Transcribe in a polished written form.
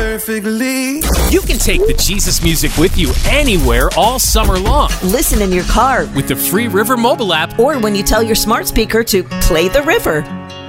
perfectly. You can take the Jesus music with you anywhere all summer long Listen in your car with the free River mobile app. or when you tell your smart speaker to play the river.